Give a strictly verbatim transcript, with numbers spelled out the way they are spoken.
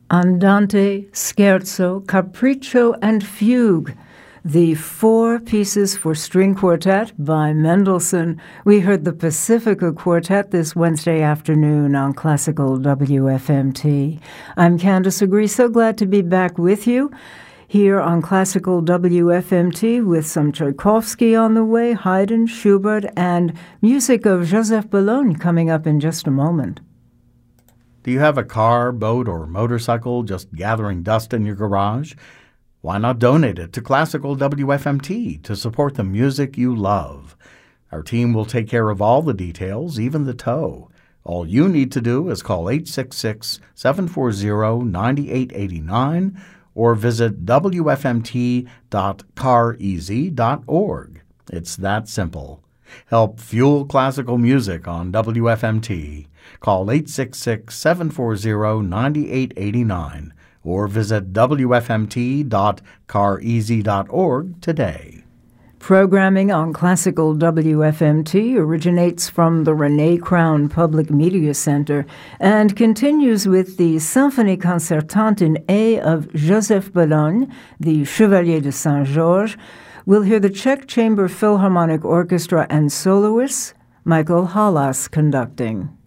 Andante, Scherzo, Capriccio, and Fugue, the four pieces for string quartet by Mendelssohn. We heard the Pacifica Quartet this Wednesday afternoon on Classical W F M T. I'm Candace Agree, so glad to be back with you here on Classical W F M T with some Tchaikovsky on the way, Haydn, Schubert, and music of Joseph Bologne coming up in just a moment. Do you have a car, boat, or motorcycle just gathering dust in your garage? Why not donate it to Classical W F M T to support the music you love? Our team will take care of all the details, even the tow. All you need to do is call eight six six, seven four zero, nine eight eight nine or visit w f m t dot car easy dot org. It's that simple. Help fuel classical music on W F M T. Call eight six six, seven four zero, nine eight eight nine or visit w f m t dot car easy dot org today. Programming on Classical W F M T originates from the René Crown Public Media Center and continues with the Symphonie Concertante in A of Joseph Bologne, the Chevalier de Saint-Georges. We'll hear the Czech Chamber Philharmonic Orchestra and soloists, Michael Halas conducting.